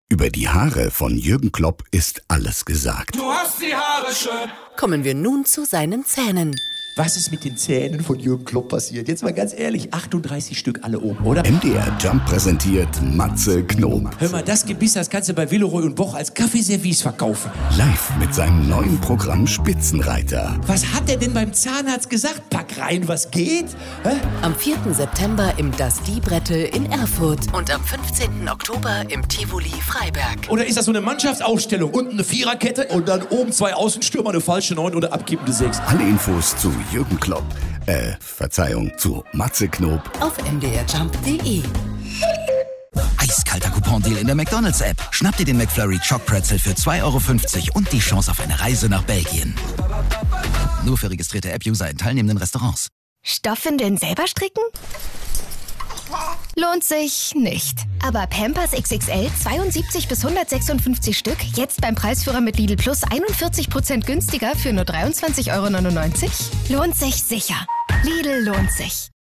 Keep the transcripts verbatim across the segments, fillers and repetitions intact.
Über die Haare von Jürgen Klopp ist alles gesagt. Du hast die Haare schön. Kommen wir nun zu seinen Zähnen. Was ist mit den Zähnen von Jürgen Klopp passiert? Jetzt mal ganz ehrlich, achtunddreißig Stück alle oben, oder? M D R Jump präsentiert Matze Knob. Hör mal, das Gebiss, das kannst du bei Villeroy und Boch als Kaffeeservice verkaufen. Live mit seinem neuen Programm Spitzenreiter. Was hat der denn beim Zahnarzt gesagt? Pack rein, was geht? Hä? Am vierten September im Das Diebrettel in Erfurt und am fünfzehnten Oktober im Tivoli Freiberg. Oder ist das so eine Mannschaftsaufstellung? Unten eine Viererkette und dann oben zwei Außenstürmer, eine falsche Neun oder abkippende Sechs. Alle Infos zu Jürgen Klopp, äh, Verzeihung, zu Matze Knob auf m d r jump punkt d e. Eiskalter Coupon-Deal in der McDonalds-App. Schnapp dir den McFlurry Choc Pretzel für zwei Euro fünfzig und die Chance auf eine Reise nach Belgien. Nur für registrierte App-User in teilnehmenden Restaurants. Stoffwindeln selber stricken? Lohnt sich nicht. Aber Pampers X X L zweiundsiebzig bis hundertsechsundfünfzig Stück, jetzt beim Preisführer mit Lidl Plus einundvierzig Prozent günstiger für nur dreiundzwanzig Euro neunundneunzig? Lohnt sich sicher. Lidl lohnt sich.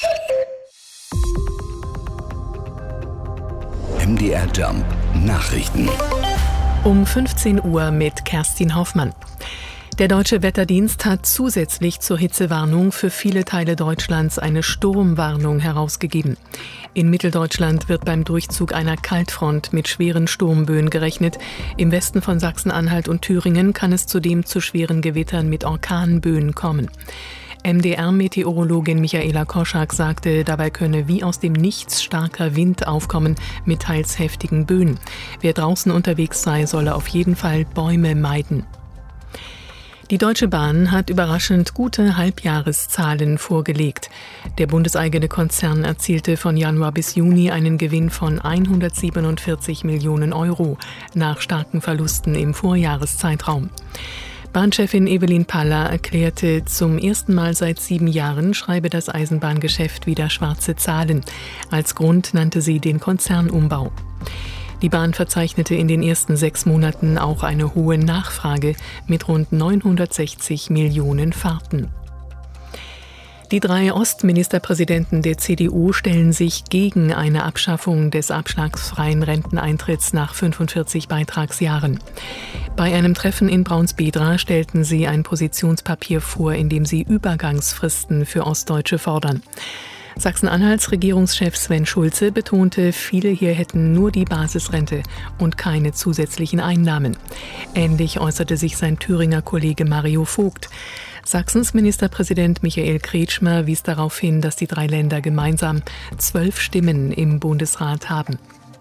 M D R Jump Nachrichten. Um fünfzehn Uhr mit Kerstin Hoffmann. Der Deutsche Wetterdienst hat zusätzlich zur Hitzewarnung für viele Teile Deutschlands eine Sturmwarnung herausgegeben. In Mitteldeutschland wird beim Durchzug einer Kaltfront mit schweren Sturmböen gerechnet. Im Westen von Sachsen-Anhalt und Thüringen kann es zudem zu schweren Gewittern mit Orkanböen kommen. M D R-Meteorologin Michaela Koschak sagte, dabei könne wie aus dem Nichts starker Wind aufkommen mit teils heftigen Böen. Wer draußen unterwegs sei, solle auf jeden Fall Bäume meiden. Die Deutsche Bahn hat überraschend gute Halbjahreszahlen vorgelegt. Der bundeseigene Konzern erzielte von Januar bis Juni einen Gewinn von hundertsiebenundvierzig Millionen Euro nach starken Verlusten im Vorjahreszeitraum. Bahnchefin Evelyn Paller erklärte, zum ersten Mal seit sieben Jahren schreibe das Eisenbahngeschäft wieder schwarze Zahlen. Als Grund nannte sie den Konzernumbau. Die Bahn verzeichnete in den ersten sechs Monaten auch eine hohe Nachfrage mit rund neunhundertsechzig Millionen Fahrten. Die drei Ostministerpräsidenten der C D U stellen sich gegen eine Abschaffung des abschlagsfreien Renteneintritts nach fünfundvierzig Beitragsjahren. Bei einem Treffen in Braunsbedra stellten sie ein Positionspapier vor, in dem sie Übergangsfristen für Ostdeutsche fordern. Sachsen-Anhalts Regierungschef Sven Schulze betonte, viele hier hätten nur die Basisrente und keine zusätzlichen Einnahmen. Ähnlich äußerte sich sein Thüringer Kollege Mario Vogt. Sachsens Ministerpräsident Michael Kretschmer wies darauf hin, dass die drei Länder gemeinsam zwölf Stimmen im Bundesrat haben.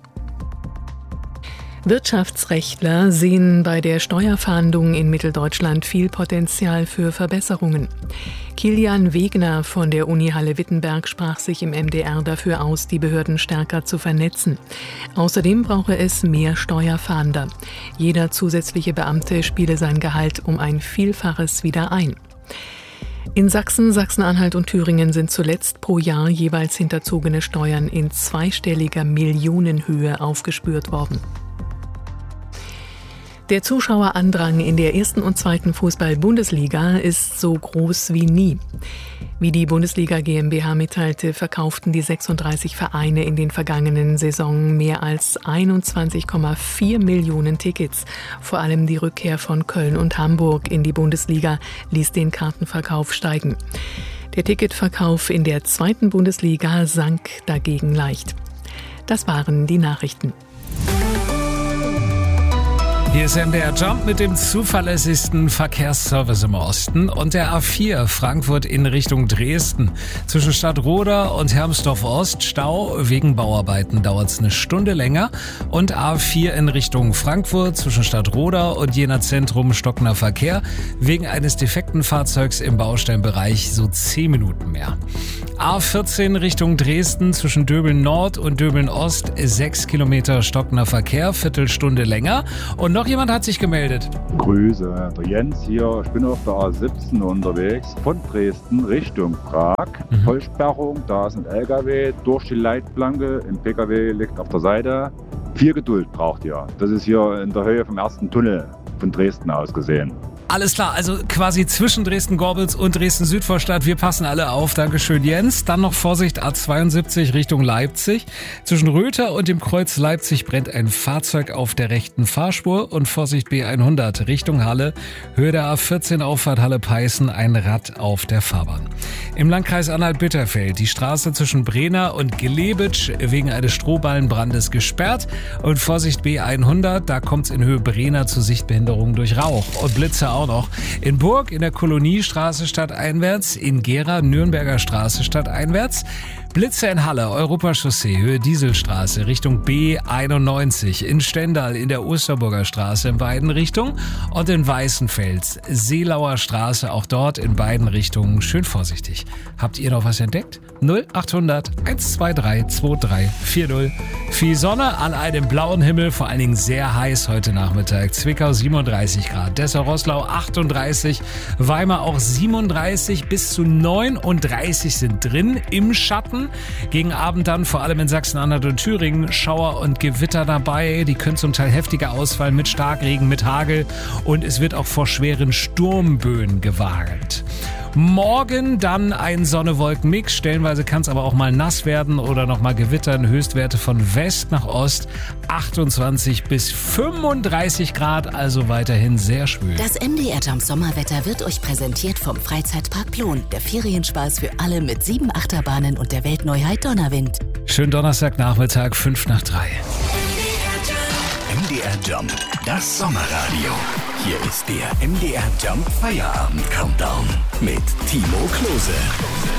Wirtschaftsrechtler sehen bei der Steuerfahndung in Mitteldeutschland viel Potenzial für Verbesserungen. Kilian Wegner von der Uni Halle-Wittenberg sprach sich im M D R dafür aus, die Behörden stärker zu vernetzen. Außerdem brauche es mehr Steuerfahnder. Jeder zusätzliche Beamte spiele sein Gehalt um ein Vielfaches wieder ein. In Sachsen, Sachsen-Anhalt und Thüringen sind zuletzt pro Jahr jeweils hinterzogene Steuern in zweistelliger Millionenhöhe aufgespürt worden. Der Zuschauerandrang in der ersten und zweiten Fußball-Bundesliga ist so groß wie nie. Wie die Bundesliga GmbH mitteilte, verkauften die sechsunddreißig Vereine in den vergangenen Saison mehr als einundzwanzig Komma vier Millionen Tickets. Vor allem die Rückkehr von Köln und Hamburg in die Bundesliga ließ den Kartenverkauf steigen. Der Ticketverkauf in der zweiten Bundesliga sank dagegen leicht. Das waren die Nachrichten. Hier ist M D R Jump mit dem zuverlässigsten Verkehrsservice im Osten und der A vier Frankfurt in Richtung Dresden. Zwischen Stadtroda und Hermsdorf Ost Stau. Wegen Bauarbeiten dauert es eine Stunde länger. Und A vier in Richtung Frankfurt zwischen Stadtroda und Jena Zentrum stockender Verkehr. Wegen eines defekten Fahrzeugs im Baustellenbereich so zehn Minuten mehr. A vierzehn Richtung Dresden zwischen Döbeln Nord und Döbeln Ost sechs Kilometer stockender Verkehr, Viertelstunde länger. Und noch jemand hat sich gemeldet. Grüße, der Jens hier. Ich bin auf der A siebzehn unterwegs von Dresden Richtung Prag. Mhm. Vollsperrung, da ist ein L K W durch die Leitplanke. Ein P K W liegt auf der Seite. Viel Geduld braucht ihr. Das ist hier in der Höhe vom ersten Tunnel von Dresden aus gesehen. Alles klar, also quasi zwischen Dresden-Gorbitz und Dresden-Südvorstadt. Wir passen alle auf. Dankeschön, Jens. Dann noch Vorsicht A zweiundsiebzig Richtung Leipzig. Zwischen Röther und dem Kreuz Leipzig brennt ein Fahrzeug auf der rechten Fahrspur. Und Vorsicht B hundert Richtung Halle. Höhe der A vierzehn Auffahrt Halle-Peißen, ein Rad auf der Fahrbahn. Im Landkreis Anhalt-Bitterfeld die Straße zwischen Brenner und Gelebitsch wegen eines Strohballenbrandes gesperrt. Und Vorsicht B hundert, da kommt es in Höhe Brenner zu Sichtbehinderungen durch Rauch und Blitze auch noch. In Burg in der Koloniestraße stadteinwärts, in Gera Nürnberger Straße stadteinwärts, Blitze in Halle, Europachaussee, Höhe Dieselstraße, Richtung B einundneunzig, in Stendal in der Osterburger Straße in beiden Richtungen und in Weißenfels, Seelauer Straße, auch dort in beiden Richtungen. Schön vorsichtig. Habt ihr noch was entdeckt? null achthundert eins zwei drei zwei drei vier null. Viel Sonne an einem blauen Himmel, vor allen Dingen sehr heiß heute Nachmittag. Zwickau siebenunddreißig Grad, Dessau-Roßlau achtunddreißig, Weimar auch siebenunddreißig, bis zu neununddreißig sind drin im Schatten. Gegen Abend dann vor allem in Sachsen-Anhalt und Thüringen Schauer und Gewitter dabei. Die können zum Teil heftiger ausfallen mit Starkregen, mit Hagel und es wird auch vor schweren Sturmböen gewarnt. Morgen dann ein Sonne-Wolken-Mix. Stellenweise kann es aber auch mal nass werden oder nochmal gewittern. Höchstwerte von West nach Ost achtundzwanzig bis fünfunddreißig Grad, also weiterhin sehr schwül. Das M D R Jump Sommerwetter wird euch präsentiert vom Freizeitpark Plon. Der Ferienspaß für alle mit sieben Achterbahnen und der Weltneuheit Donnerwind. Schönen Donnerstagnachmittag, fünf nach drei. M D R Jump, das Sommerradio. Hier ist der M D R Jump Feierabend Countdown mit Timo Klose.